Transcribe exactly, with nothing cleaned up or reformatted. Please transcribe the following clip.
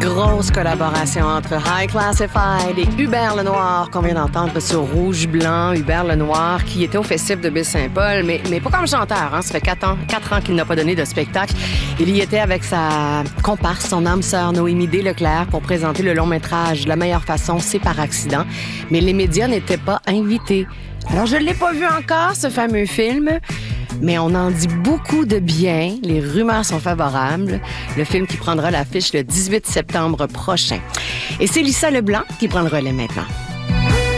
Grosse collaboration entre High Classified et Hubert Lenoir qu'on vient d'entendre sur Rouge Blanc. Hubert Lenoir qui était au Festival de Baie-Saint-Paul, mais, mais pas comme chanteur. Hein? Ça fait quatre ans, quatre ans qu'il n'a pas donné de spectacle. Il y était avec sa comparse, son âme sœur Noémie Desleclerc pour présenter le long métrage La meilleure façon, c'est par accident. Mais les médias n'étaient pas invités. Alors je ne l'ai pas vu encore, ce fameux film. Mais on en dit beaucoup de bien. Les rumeurs sont favorables. Le film qui prendra l'affiche le dix-huit septembre prochain. Et c'est Lisa Leblanc qui prend le relais maintenant.